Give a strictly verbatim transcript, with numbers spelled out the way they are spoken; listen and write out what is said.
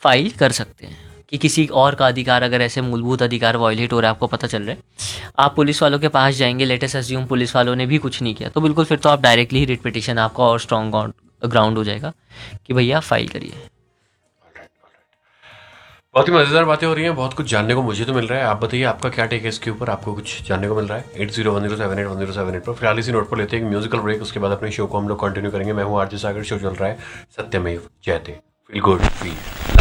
File कर सकते हैं कि किसी और का अधिकार, अगर ऐसे मूलभूत अधिकार वायलेट हो रहा है, आपको पता चल रहा है, आप पुलिस वालों के पास जाएंगे, लेटेस्ट अज्यूम पुलिस वालों ने भी कुछ नहीं किया, तो बिल्कुल फिर तो आप डायरेक्टली ही रिट पिटिशन, आपका और स्ट्रॉन्ग ग्राउंड हो जाएगा कि भैया फाइल करिए। बहुत ही मज़ेदार बातें हो रही हैं, बहुत कुछ जानने को मुझे तो मिल रहा है। आप बताइए आपका क्या टेक है इसके ऊपर, आपको कुछ जानने को मिल रहा है? Eight zero one zero seven eight one zero seven eight पर फिलहाल इसी नोट पर लेते हैं एक म्यूजिकल ब्रेक, उसके बाद अपने शो को हम लोग कंटिन्यू करेंगे। मैं हूँ आरजे सागर, शो चल रहा है सत्यमेव जयते। Feel good feel